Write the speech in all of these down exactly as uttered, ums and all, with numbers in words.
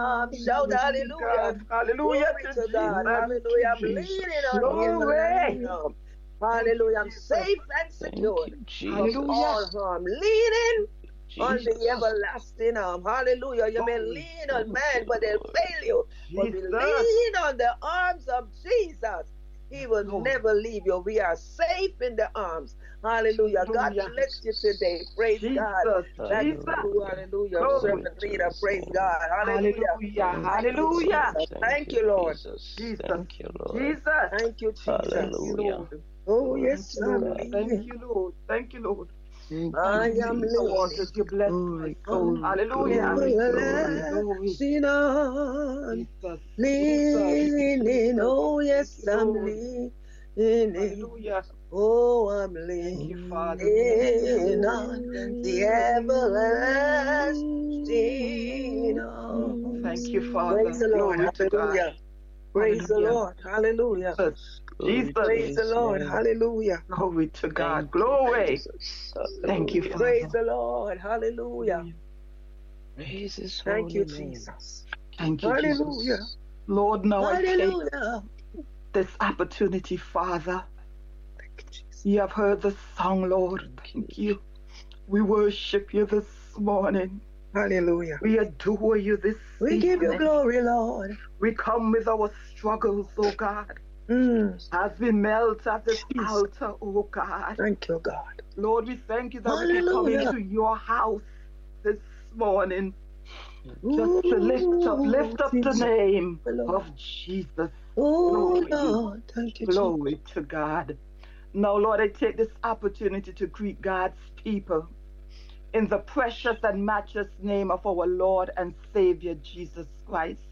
Um, shout hallelujah. God. Hallelujah Glory to to God. Jesus. Hallelujah. I'm Jesus. leaning on the Glory. everlasting arm. Thank you, Hallelujah. I'm Jesus. safe and Thank secure you, from Jesus. Hallelujah. all harm. Leaning on the Jesus. everlasting arm. Hallelujah. You may Glory. lean on Thank man, you, but they'll Lord. fail you. But we Jesus. lean on the arms of Jesus. He will Lord. never leave you. We are safe in the arms. Hallelujah. God Hallelujah. bless you today. Praise God. Jesus. That's Jesus. you. Hallelujah. Hallelujah. Glory. Glory Servant to leader. his Praise name. God. Hallelujah. Hallelujah. Thank Thank you, you, Hallelujah. Lord. Jesus. Thank Thank you, you, Lord. Jesus. Jesus. Thank you, Lord. Jesus. Thank you, Thank Jesus. you, Hallelujah. Lord. Oh, Glory Thank yes, you, to I'm Lord. God. Thank leaning. you, Lord. Thank you, Lord. Thank Thank I you, you, am Minister Jesus. leaning Walters. You blessed my Glory, soul. glory, Hallelujah. glory, glory. Glory. everlasting on. Jesus. Jesus. Leaning. Jesus. Oh, Thank yes, you, I'm Lord. leaning. Hallelujah. Oh, I'm Thank you, leaning Father. Thank you, Lord. on Thank you, the Lord. everlasting Thank arms. you, Praise Father. the Lord. Glory to God. Hallelujah. Praise the Hallelujah. Lord. Hallelujah. Jesus. Glory Jesus. to Praise the his Lord. name. Hallelujah. Glory to God. Thank you, Glory. Jesus. Thank you, Hallelujah. Praise Father. the Lord. Hallelujah. Hallelujah. Praise his Thank you, holy name. Jesus. Thank you, Hallelujah. Jesus. Lord, now I take Hallelujah. this opportunity, Father. Thank you, Jesus. You have heard the song, Lord. Thank you. We worship you this morning. Hallelujah. We adore you this We evening. give you glory, Lord. We come with our struggles, oh God, Mm. as we melt at this Jesus. altar, oh God. Thank you, God. Lord, we thank you that we can come Hallelujah. into your house this morning just to lift up, Ooh, lift up the Jesus. name Lord. of Jesus. Oh, Glory, Lord. Thank you, Jesus. glory to God. Now, Lord, I take this opportunity to greet God's people in the precious and matchless name of our Lord and Savior, Jesus Christ.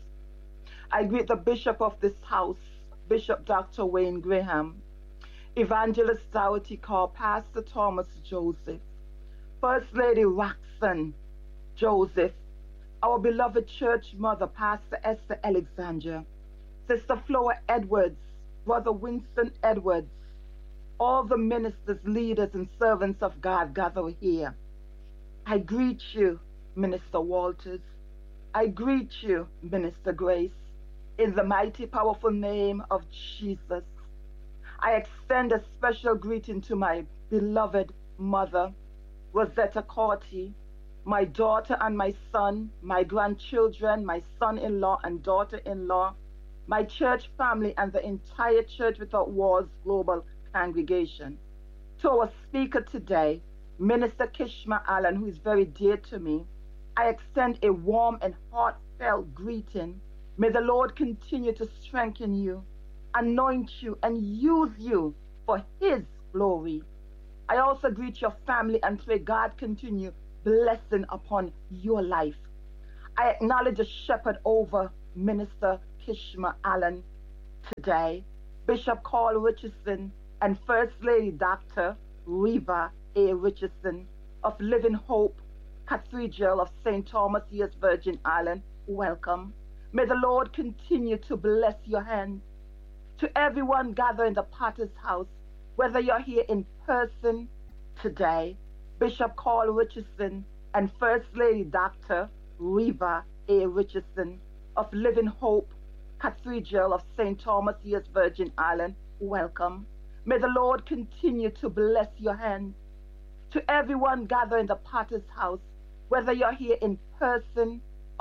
I greet the Bishop of this house, Bishop Doctor Wayne Graham, Evangelist Dorothy Carr, Pastor Thomas Joseph, First Lady Roxanne Joseph, our beloved church mother, Pastor Esther Alexander, Sister Flora Edwards, Brother Winston Edwards, all the ministers, leaders, and servants of God gathered here. I greet you, Minister Walters. I greet you, Minister Grace, in the mighty, powerful name of Jesus. I extend a special greeting to my beloved mother, Rosetta Corti, my daughter and my son, my grandchildren, my son-in-law and daughter-in-law, my church family, and the entire Church Without Walls Global Congregation. To our speaker today, Minister Kishma Allen, who is very dear to me, I extend a warm and heartfelt greeting. May the Lord continue to strengthen you, anoint you, and use you for his glory. I also greet your family and pray God continue blessing upon your life. I acknowledge the shepherd over Minister Kishma Allen today, Bishop Carl Richardson, and First Lady Doctor Reva A. Richardson of Living Hope Cathedral of Saint Thomas, U S Virgin Island. Welcome. May the Lord continue to bless your hand. To everyone gathered in the Potter's House, whether you're here in person today, Bishop Carl Richardson and First Lady Doctor Reva A. Richardson of Living Hope Cathedral of Saint Thomas, U S Virgin Island, welcome. May the Lord continue to bless your hand. To everyone gathered in the Potter's House, whether you're here in person